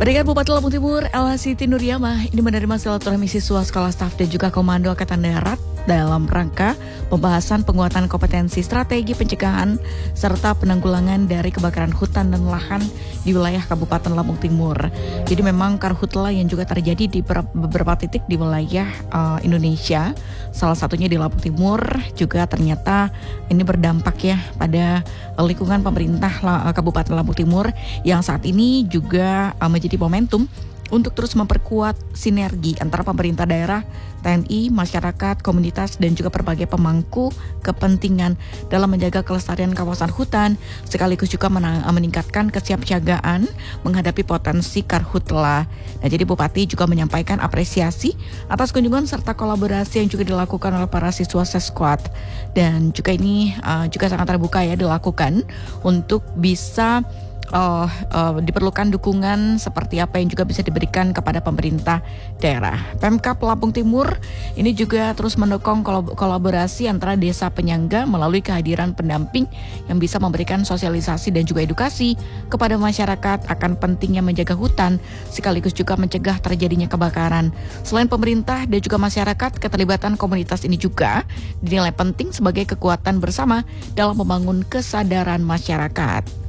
Pendengar Bupati Lampung Timur, Ella Siti Nuryamah ini menerima silaturahmi siswa sekolah staf dan juga Komando Angkatan Darat dalam rangka pembahasan penguatan kompetensi strategi pencegahan serta penanggulangan dari kebakaran hutan dan lahan di wilayah Kabupaten Lampung Timur. Jadi memang karhutla yang juga terjadi di beberapa titik di wilayah Indonesia, salah satunya di Lampung Timur juga ternyata ini berdampak ya pada lingkungan pemerintah Kabupaten Lampung Timur yang saat ini juga menjadi momentum untuk terus memperkuat sinergi antara pemerintah daerah, TNI, masyarakat, komunitas, dan juga berbagai pemangku kepentingan dalam menjaga kelestarian kawasan hutan, sekaligus juga meningkatkan kesiapsiagaan menghadapi potensi karhutla. Nah, jadi Bupati juga menyampaikan apresiasi atas kunjungan serta kolaborasi yang juga dilakukan oleh para siswa Sesquad. Dan juga ini juga sangat terbuka ya dilakukan untuk bisa diperlukan dukungan seperti apa yang juga bisa diberikan kepada pemerintah daerah. Pemkab Lampung Timur ini juga terus mendukung kolaborasi antara desa penyangga melalui kehadiran pendamping yang bisa memberikan sosialisasi dan juga edukasi kepada masyarakat akan pentingnya menjaga hutan sekaligus juga mencegah terjadinya kebakaran. Selain pemerintah dan juga masyarakat, keterlibatan komunitas ini juga dinilai penting sebagai kekuatan bersama dalam membangun kesadaran masyarakat.